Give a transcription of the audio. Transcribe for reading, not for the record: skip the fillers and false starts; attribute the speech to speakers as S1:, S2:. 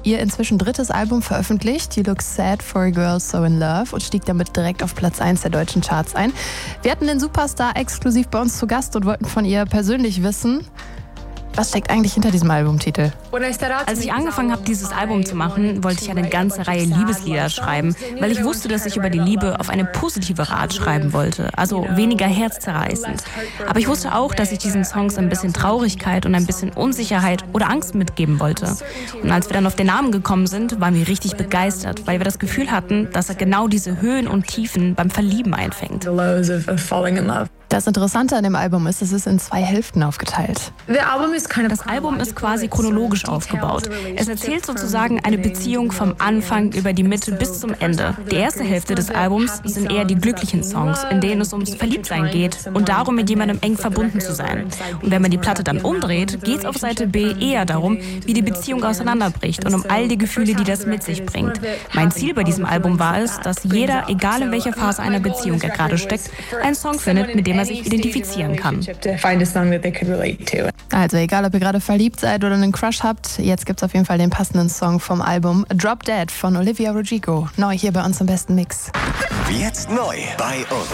S1: ihr inzwischen 3. Album veröffentlicht. You Look Sad for a Girl So in Love und stieg damit direkt auf Platz 1 der deutschen Charts ein. Wir hatten den Superstar exklusiv bei uns zu Gast und wollten von ihr persönlich wissen, was steckt eigentlich hinter diesem Albumtitel?
S2: Als ich angefangen habe, dieses Album zu machen, wollte ich eine ganze Reihe Liebeslieder schreiben, weil ich wusste, dass ich über die Liebe auf eine positive Art schreiben wollte, also weniger herzzerreißend. Aber ich wusste auch, dass ich diesen Songs ein bisschen Traurigkeit und ein bisschen Unsicherheit oder Angst mitgeben wollte. Und als wir dann auf den Namen gekommen sind, waren wir richtig begeistert, weil wir das Gefühl hatten, dass er genau diese Höhen und Tiefen beim Verlieben einfängt.
S1: Das Interessante an dem Album ist, es ist in 2 Hälften aufgeteilt.
S2: Das Album ist quasi chronologisch aufgebaut. Es erzählt sozusagen eine Beziehung vom Anfang über die Mitte bis zum Ende. Die erste Hälfte des Albums sind eher die glücklichen Songs, in denen es ums Verliebtsein geht und darum, mit jemandem eng verbunden zu sein. Und wenn man die Platte dann umdreht, geht es auf Seite B eher darum, wie die Beziehung auseinanderbricht und um all die Gefühle, die das mit sich bringt. Mein Ziel bei diesem Album war es, dass jeder, egal in welcher Phase einer Beziehung er gerade steckt, einen Song findet, mit dem er sich identifizieren kann.
S1: Also egal, ob ihr gerade verliebt seid oder einen Crush habt, jetzt gibt's auf jeden Fall den passenden Song vom Album Drop Dead von Olivia Rodrigo. Neu hier bei uns im besten Mix.
S3: Jetzt neu bei uns.